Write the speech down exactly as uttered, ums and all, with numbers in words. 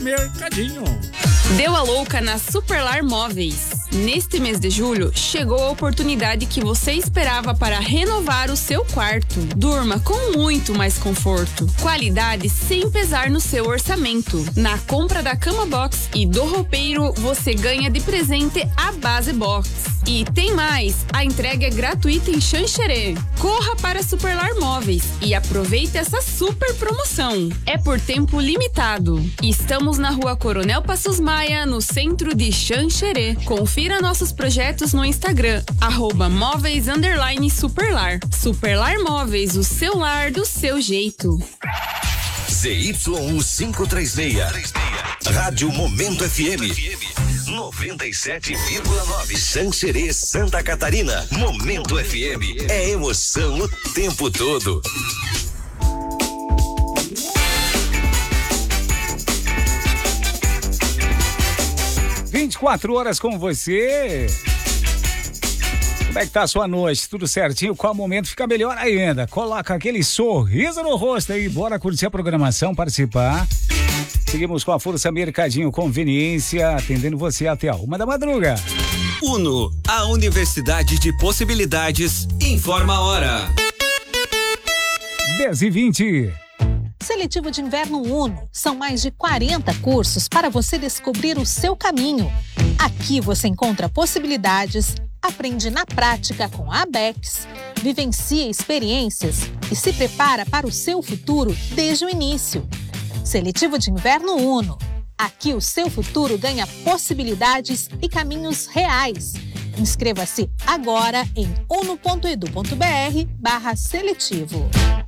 Mercadinho. Deu a louca na Superlar Móveis. Neste mês de julho, chegou a oportunidade que você esperava para renovar o seu quarto. Durma com muito mais conforto. Qualidade sem pesar no seu orçamento. Na compra da Cama Box e do roupeiro, você ganha de presente a Base Box. E tem mais, a entrega é gratuita em Xanxerê. Corra para Superlar Móveis e aproveite essa super promoção. É por tempo limitado. Estamos na Rua Coronel Passos Maia, no centro de Xanxerê. Confira nossos projetos no Instagram, arroba móveis underline superlar. Superlar Móveis, o seu lar do seu jeito. Z Y U quinhentos e trinta e seis. Rádio Momento F M. noventa e sete vírgula nove. Xanxerê, Santa Catarina. Momento F M. É emoção o tempo todo. vinte e quatro horas com você. Como é que tá a sua noite? Tudo certinho? Qual momento fica melhor ainda? Coloca aquele sorriso no rosto aí. Bora curtir a programação, participar. Seguimos com a Força Mercadinho Conveniência, atendendo você até a uma da madruga. Uno, a Universidade de Possibilidades, informa a hora. dez e vinte. Seletivo de Inverno Uno. São mais de quarenta cursos para você descobrir o seu caminho. Aqui você encontra possibilidades, aprende na prática com a Abex, vivencia experiências e se prepara para o seu futuro desde o início. Seletivo de Inverno Uno. Aqui o seu futuro ganha possibilidades e caminhos reais. Inscreva-se agora em uno ponto edu ponto br barra seletivo.